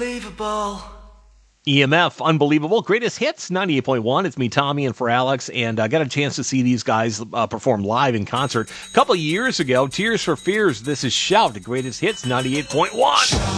Unbelievable. EMF, Unbelievable. Greatest Hits, 98.1. It's me, Tommy, and for Alex. And I got a chance to see these guys perform live in concert a couple years ago. Tears for Fears, this is Shout. Greatest Hits, 98.1.